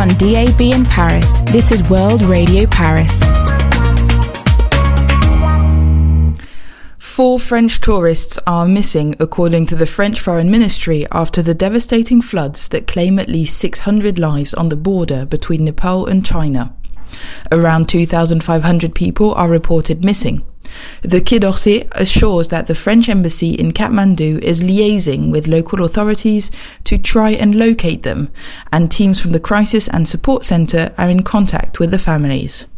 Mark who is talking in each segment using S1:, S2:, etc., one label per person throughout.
S1: on DAB in Paris. This is World Radio Paris.
S2: 4 French tourists are missing, according to the French Foreign Ministry, after the devastating floods that claim at least 600 lives on the border between Nepal and China. Around 2,500 people are reported missing. The Quai d'Orsay assures that the French embassy in Kathmandu is liaising with local authorities to try and locate them, and teams from the Crisis and Support Centre are in contact with the families.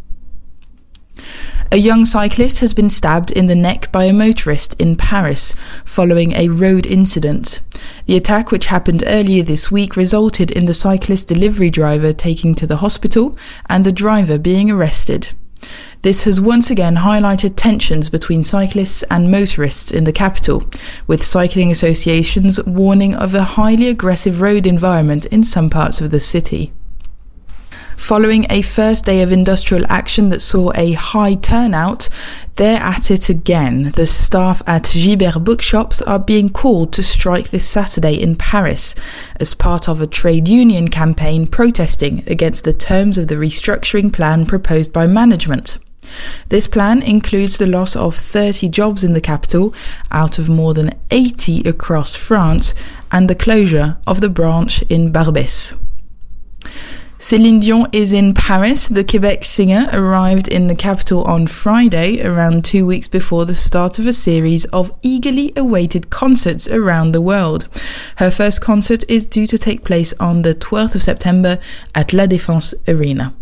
S2: A young cyclist has been stabbed in the neck by a motorist in Paris following a road incident. The attack, which happened earlier this week, resulted in the cyclist delivery driver taking to the hospital and the driver being arrested. This has once again highlighted tensions between cyclists and motorists in the capital, with cycling associations warning of a highly aggressive road environment in some parts of the city. Following a first day of industrial action that saw a high turnout, they're at it again. The staff at Gibert Bookshops are being called to strike this Saturday in Paris as part of a trade union campaign protesting against the terms of the restructuring plan proposed by management. This plan includes the loss of 30 jobs in the capital out of more than 80 across France and the closure of the branch in Barbès. Céline Dion is in Paris. The Quebec singer arrived in the capital on Friday, around 2 weeks before the start of a series of eagerly awaited concerts around the world. Her first concert is due to take place on the 12th of September at La Défense Arena.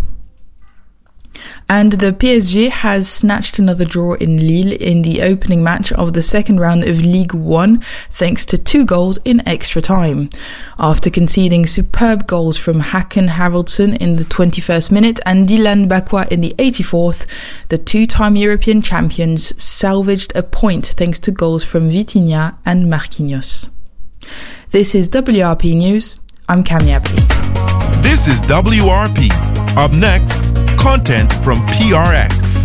S2: And the PSG has snatched another draw in Lille in the opening match of the second round of Ligue 1 thanks to 2 goals in extra time. After conceding superb goals from Hakan Haraldsson in the 21st minute and Dylan Bakwa in the 84th, the 2-time European champions salvaged a point thanks to goals from Vitinha and Marquinhos. This is WRP News. I'm Cami Abdi.
S3: This is WRP. Up next, content from PRX.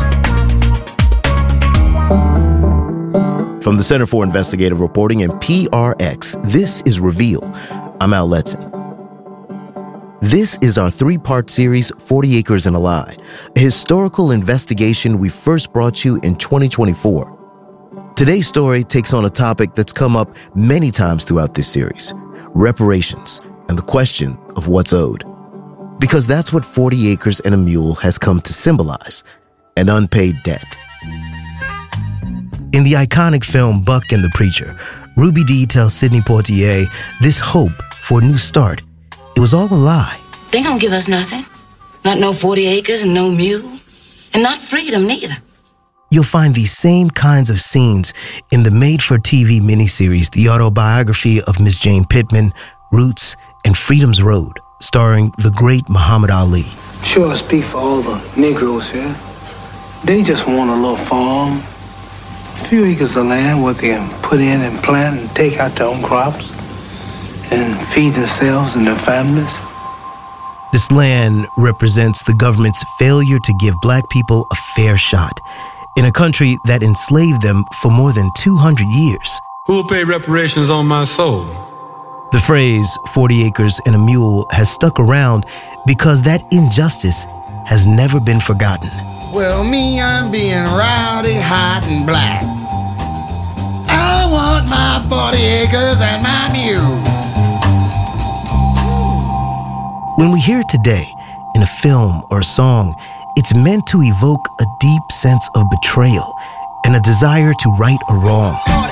S4: From the Center for Investigative Reporting and PRX, this is Reveal. I'm Al Letson. This is our 3-part series, 40 Acres and a Lie, a historical investigation we first brought you in 2024. Today's story takes on a topic that's come up many times throughout this series: reparations and the question of what's owed. Because that's what 40 Acres and a Mule has come to symbolize: an unpaid debt. In the iconic film Buck and the Preacher, Ruby Dee tells Sidney Poitier this hope for a new start, it was all a lie.
S5: They ain't gonna give us nothing. Not no 40 acres and no mule. And not freedom neither.
S4: You'll find these same kinds of scenes in the made-for-TV miniseries, The Autobiography of Miss Jane Pittman, Roots, and Freedom's Road, starring the great Muhammad Ali.
S6: Sure, I speak for all the Negroes here. They just want a little farm, a few acres of land where they can put in and plant and take out their own crops and feed themselves and their families.
S4: This land represents the government's failure to give black people a fair shot in a country that enslaved them for more than 200 years.
S7: Who'll pay reparations on my soul?
S4: The phrase 40 acres and a mule has stuck around because that injustice has never been forgotten.
S8: Well, me, I'm being rowdy, hot, and black. I want my 40 acres and my mule.
S4: When we hear it today, in a film or a song, it's meant to evoke a deep sense of betrayal and a desire to right a wrong.